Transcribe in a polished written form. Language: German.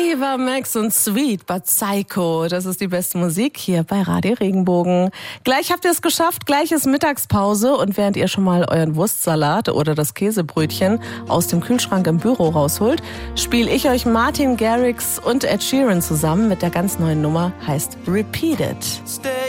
Ava Max und Sweet but Psycho. Das ist die beste Musik hier bei Radio Regenbogen. Gleich habt ihr es geschafft, gleich ist Mittagspause und während ihr schon mal euren Wurstsalat oder das Käsebrötchen aus dem Kühlschrank im Büro rausholt, spiele ich euch Martin Garrix und Ed Sheeran zusammen mit der ganz neuen Nummer, heißt Repeat It.